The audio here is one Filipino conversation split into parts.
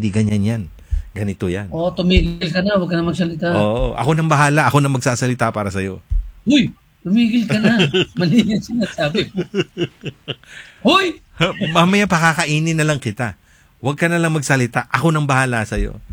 hindi ganyan yan. Ganito yan. Tumigil ka na, huwag ka na magsalita. Ako nang bahala, ako nang magsasalita para sa'yo. Uy, tumigil ka na. Mali yan sinasabi mo. Hoy! Mamaya pakakainin na lang kita. Huwag ka na lang magsalita, ako nang bahala sa'yo.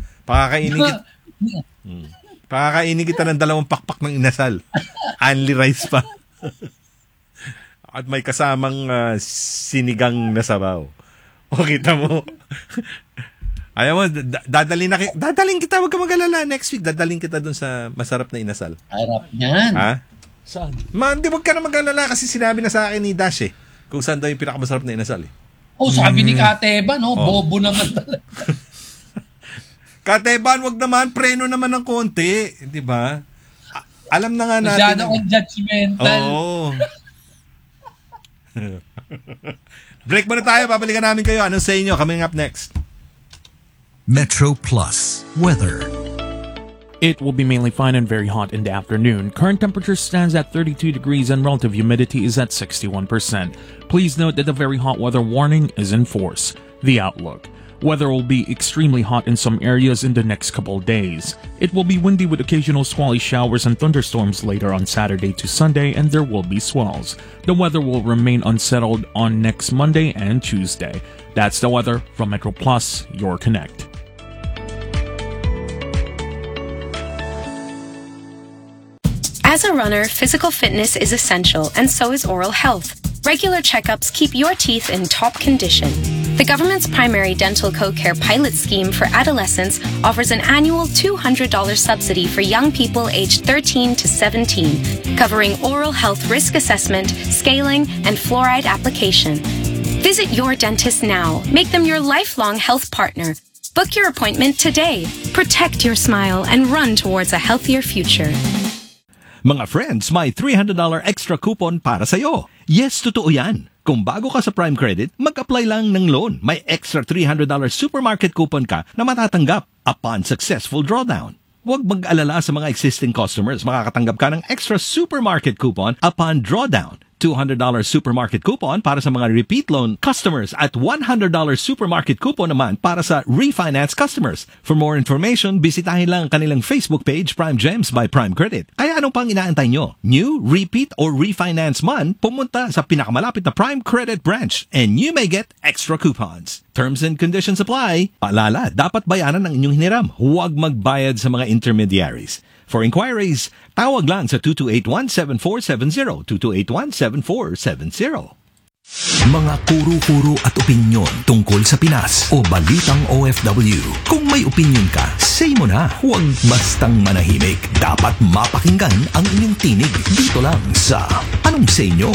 Pakakainin kita ng 2 pakpak ng inasal. Only rice pa. At may kasamang sinigang na sabaw. O, kita mo. Ayaw mo, dadalhin kita, huwag ka mag-alala. Next week, dadalhin kita dun sa masarap na inasal. Harap niyan. Ha? Saan? Di huwag ka na mag-alala kasi sinabi na sa akin ni Dash kung saan daw yung pinakamasarap na inasal sabi ni Kateban, bobo naman talaga. Kateban, wag naman, preno naman ng konti. Di ba? Alam na nga natin. Masyado kang judgmental. Break muna tayo, babalikan namin kayo. Anong sa inyo? Coming up next. Metro Plus Weather. It will be mainly fine and very hot in the afternoon. Current temperature stands at 32 degrees and relative humidity is at 61%. Please note that the very hot weather warning is in force. The outlook. Weather will be extremely hot in some areas in the next couple days. It will be windy with occasional squally showers and thunderstorms later on Saturday to Sunday, and there will be swells. The weather will remain unsettled on next Monday and Tuesday. That's the weather from Metro Plus, your connect. As a runner, physical fitness is essential, and so is oral health. Regular checkups keep your teeth in top condition. The government's primary dental co-care pilot scheme for adolescents offers an annual $200 subsidy for young people aged 13 to 17, covering oral health risk assessment, scaling, and fluoride application. Visit your dentist now. Make them your lifelong health partner. Book your appointment today. Protect your smile and run towards a healthier future. Mga friends, may $300 extra coupon para sa'yo. Yes, totoo yan. Kung bago ka sa Prime Credit, mag-apply lang ng loan. May extra $300 supermarket coupon ka na matatanggap upon successful drawdown. Huwag mag-alala sa mga existing customers. Makakatanggap ka ng extra supermarket coupon upon drawdown. $200 supermarket coupon para sa mga repeat loan customers at $100 supermarket coupon naman para sa refinance customers. For more information, bisitahin lang kanilang Facebook page Prime Gems by Prime Credit. Kaya anong pang inaantay nyo? New, repeat, or refinance man, pumunta sa pinakamalapit na Prime Credit branch and you may get extra coupons. Terms and conditions apply. Paalala, dapat bayaran ang inyong hiniram. Huwag magbayad sa mga intermediaries. For inquiries, tawag lang sa 228-17470, 228-17470. Mga kuro-kuro at opinyon tungkol sa Pinas o balitang OFW. Kung may opinyon ka, say mo na. Huwag bastang manahimik. Dapat mapakinggan ang inyong tinig dito lang sa Anong Sa Inyo?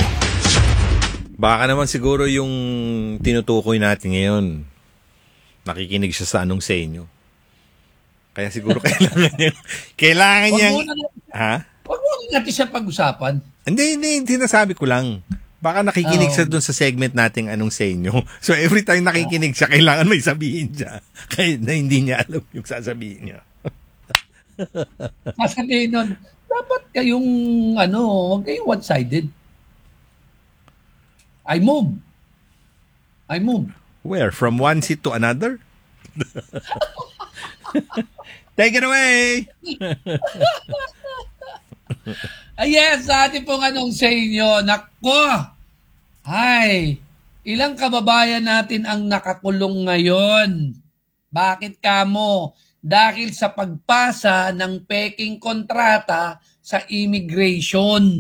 Baka naman siguro yung tinutukoy natin ngayon, nakikinig siya sa Anong Sa Inyo. Kaya siguro kailangan niyang Huwag mo natin siya pag-usapan. Hindi, sinasabi ko lang. Baka nakikinig siya doon sa segment nating Anong Sa Inyo. So every time nakikinig siya, kailangan may sabihin siya. Kahit na hindi niya alam yung sasabihin niya. Sasabihin nun, dapat kayong huwag kayong one-sided. I move. Where? From one seat to another? Take it away! Yes, sa ating pong Anong Sa Inyo. Nako! Ay, ilang kababayan natin ang nakakulong ngayon. Bakit kamo? Dahil sa pagpasa ng peking kontrata sa immigration.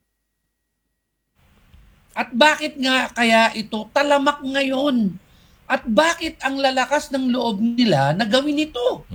At bakit nga kaya ito talamak ngayon? At bakit ang lalakas ng loob nila na gawin ito?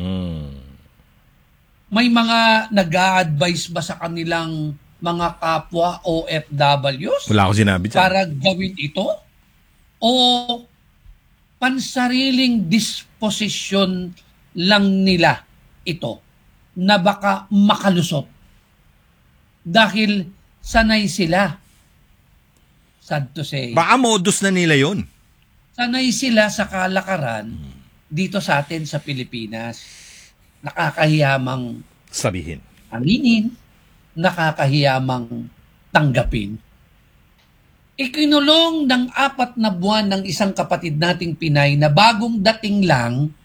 May mga nag-a-advise ba sa kanilang mga kapwa OFWs? Wala ako sinabi dyan. Para gawin ito? O pansariling disposisyon lang nila ito na baka makalusot? Dahil sanay sila. Sad to say. Baka modus na nila yun. Sanay sila sa kalakaran dito sa atin sa Pilipinas. Nakakahiyamang sabihin, aminin, nakakahiyamang tanggapin. Ikinulong ng 4 na buwan ng isang kapatid nating Pinay na bagong dating lang